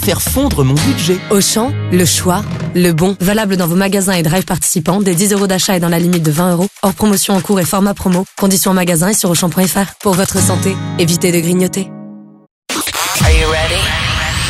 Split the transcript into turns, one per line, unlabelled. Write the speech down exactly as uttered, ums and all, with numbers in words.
Faire fondre mon budget.
Auchan, le choix, le bon. Valable dans vos magasins et drive participants, dès dix euros d'achat et dans la limite de vingt euros. Hors promotion en cours et format promo. Conditions en magasin et sur auchan point f r. Pour votre santé, évitez de grignoter.
Are you ready?